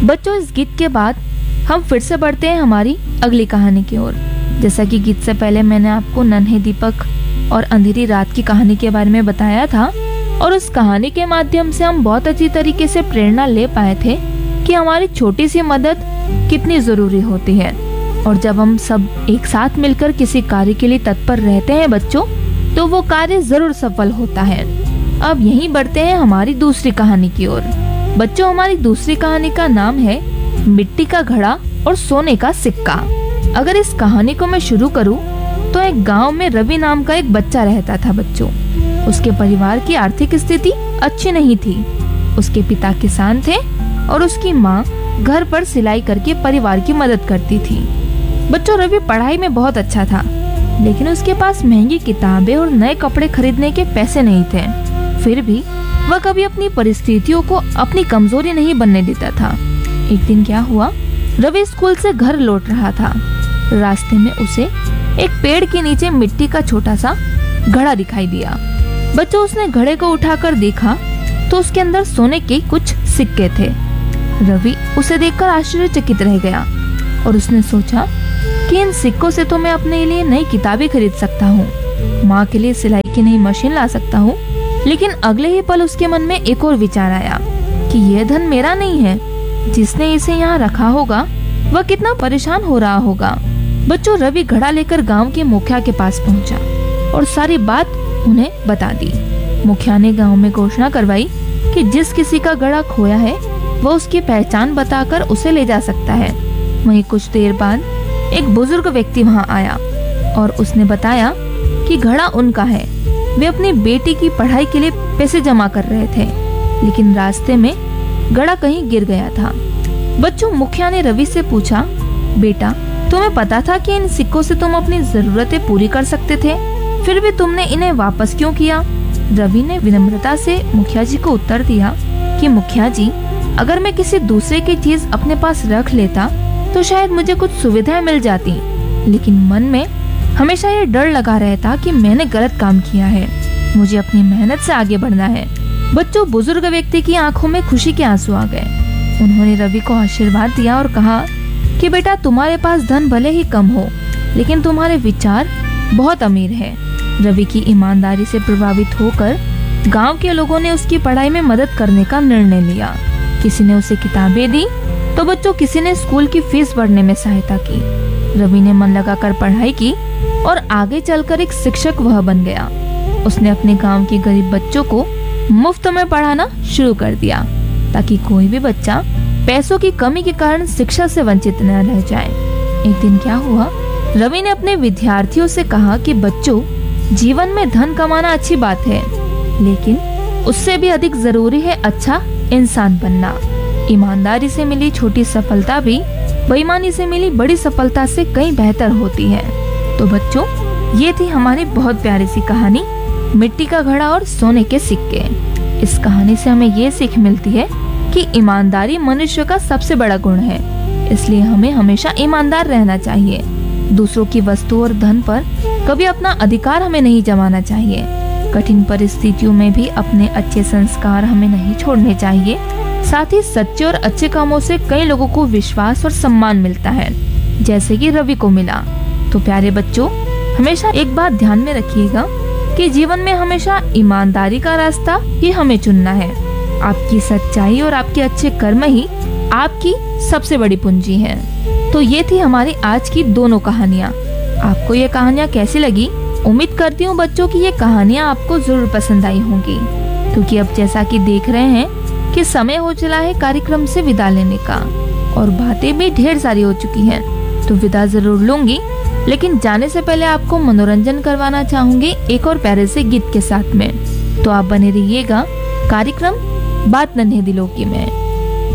बच्चों, इस गीत के बाद हम फिर से बढ़ते हैं हमारी अगली कहानी की ओर। जैसा कि गीत से पहले मैंने आपको नन्हे दीपक और अंधेरी रात की कहानी के बारे में बताया था, और उस कहानी के माध्यम से हम बहुत अच्छी तरीके से प्रेरणा ले पाए थे कि हमारी छोटी सी मदद कितनी जरूरी होती है। और जब हम सब एक साथ मिलकर किसी कार्य के लिए तत्पर रहते हैं बच्चों, तो वो कार्य जरूर सफल होता है। अब यहीं बढ़ते हैं हमारी दूसरी कहानी की ओर। बच्चों, हमारी दूसरी कहानी का नाम है मिट्टी का घड़ा और सोने का सिक्का। अगर इस कहानी को मैं शुरू करूं, तो एक गांव में रवि नाम का एक बच्चा रहता था बच्चों। उसके परिवार की आर्थिक स्थिति अच्छी नहीं थी। उसके पिता किसान थे और उसकी माँ घर पर सिलाई करके परिवार की मदद करती थी। बच्चों, रवि पढ़ाई में बहुत अच्छा था, लेकिन उसके पास महंगी किताबें और नए कपड़े खरीदने के पैसे नहीं थे। फिर भी वह कभी अपनी परिस्थितियों को अपनी कमजोरी नहीं बनने देता था। एक दिन क्या हुआ, रवि स्कूल से घर लौट रहा था। रास्ते में उसे एक पेड़ के नीचे मिट्टी का छोटा सा घड़ा दिखाई दिया। बच्चों, उसने घड़े को उठाकर देखा तो उसके अंदर सोने के कुछ सिक्के थे। रवि उसे देखकर आश्चर्यचकित रह गया और उसने सोचा कि इन सिक्कों से तो मैं अपने लिए नई किताबें खरीद सकता हूँ, माँ के लिए सिलाई की नई मशीन ला सकता हूँ। लेकिन अगले ही पल उसके मन में एक और विचार आया कि यह धन मेरा नहीं है। जिसने इसे यहाँ रखा होगा वह कितना परेशान हो रहा होगा। बच्चों, रवि घड़ा लेकर गांव के मुखिया के पास पहुंचा और सारी बात उन्हें बता दी। मुखिया ने गांव में घोषणा करवाई कि जिस किसी का घड़ा खोया है वह उसकी पहचान बताकर उसे ले जा सकता है। वहीं कुछ देर बाद एक बुजुर्ग व्यक्ति वहां आया और उसने बताया कि घड़ा उनका है। वे अपनी बेटी की पढ़ाई के लिए पैसे जमा कर रहे थे, लेकिन रास्ते में घड़ा कहीं गिर गया था। बच्चों, मुखिया ने रवि से पूछा, बेटा, तुम्हें पता था कि इन सिक्कों से तुम अपनी जरूरतें पूरी कर सकते थे, फिर भी तुमने इन्हें वापस क्यों किया? रवि ने विनम्रता से मुखिया जी को उत्तर दिया कि मुखिया जी, अगर मैं किसी दूसरे की चीज अपने पास रख लेता तो शायद मुझे कुछ सुविधाएं मिल जाती, लेकिन मन में हमेशा ये डर लगा रहता कि मैंने गलत काम किया है। मुझे अपनी मेहनत से आगे बढ़ना है। बच्चों, बुजुर्ग व्यक्ति की आंखों में खुशी के आंसू आ गए। उन्होंने रवि को आशीर्वाद दिया और कहा कि बेटा, तुम्हारे पास धन भले ही कम हो, लेकिन तुम्हारे विचार बहुत अमीर है। रवि की ईमानदारी से प्रभावित होकर गांव के लोगों ने उसकी पढ़ाई में मदद करने का निर्णय लिया। किसी ने उसे किताबें दी तो बच्चों किसी ने स्कूल की फीस भरने में सहायता की। रवि ने मन लगाकर पढ़ाई की और आगे चलकर एक शिक्षक वह बन गया। उसने अपने गांव के गरीब बच्चों को मुफ्त में पढ़ाना शुरू कर दिया, ताकि कोई भी बच्चा पैसों की कमी के कारण शिक्षा से वंचित न रह जाए। एक दिन क्या हुआ, रवि ने अपने विद्यार्थियों से कहा कि बच्चों, जीवन में धन कमाना अच्छी बात है, लेकिन उससे भी अधिक जरूरी है अच्छा इंसान बनना। ईमानदारी से मिली छोटी सफलता भी बेईमानी से मिली बड़ी सफलता से कहीं बेहतर होती है। तो बच्चों, ये थी हमारी बहुत प्यारी सी कहानी, मिट्टी का घड़ा और सोने के सिक्के। इस कहानी से हमें ये सीख मिलती है कि ईमानदारी मनुष्य का सबसे बड़ा गुण है, इसलिए हमें हमेशा ईमानदार रहना चाहिए। दूसरों की वस्तु और धन पर कभी अपना अधिकार हमें नहीं जमाना चाहिए। कठिन परिस्थितियों में भी अपने अच्छे संस्कार हमें नहीं छोड़ने चाहिए। साथ ही सच्चे और अच्छे कामों से कई लोगों को विश्वास और सम्मान मिलता है, जैसे कि रवि को मिला। तो प्यारे बच्चों, हमेशा एक बात ध्यान में रखिएगा कि जीवन में हमेशा ईमानदारी का रास्ता ही हमें चुनना है। आपकी सच्चाई और आपके अच्छे कर्म ही आपकी सबसे बड़ी पूंजी है। तो ये थी हमारी आज की दोनों कहानियाँ। आपको ये कहानियाँ कैसी लगी? उम्मीद करती हूँ बच्चों की ये कहानियाँ आपको जरूर पसंद आई होंगी, क्योंकि अब जैसा कि देख रहे हैं कि समय हो चला है कार्यक्रम से विदा लेने का और बातें भी ढेर सारी हो चुकी हैं, तो विदा जरूर लूंगी। लेकिन जाने से पहले आपको मनोरंजन करवाना चाहूंगी एक और प्यारे से गीत के साथ में। तो आप बने रहिएगा कार्यक्रम बात नन्हे दिलों की में।